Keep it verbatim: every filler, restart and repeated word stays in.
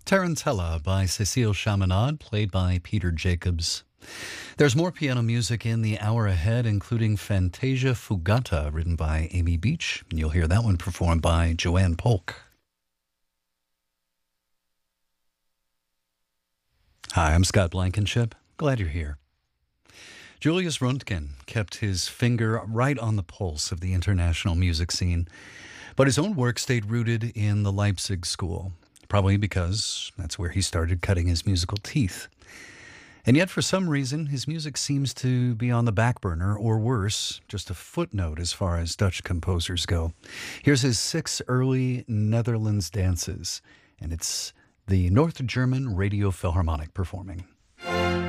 Tarantella by Cécile Chaminade, played by Peter Jacobs. There's more piano music in the hour ahead, including Fantasia Fugata, written by Amy Beach. And you'll hear that one performed by Joanne Polk. Hi, I'm Scott Blankenship. Glad you're here. Julius Röntgen kept his finger right on the pulse of the international music scene, but his own work stayed rooted in the Leipzig school, probably because that's where he started cutting his musical teeth. And yet, for some reason, his music seems to be on the back burner, or worse, just a footnote as far as Dutch composers go. Here's his six early Netherlands dances, and it's the North German Radio Philharmonic performing.